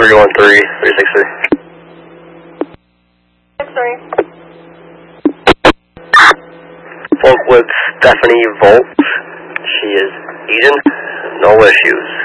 313, 363. Sorry. Spoke with Stephanie Volt. She is Eden. No issues.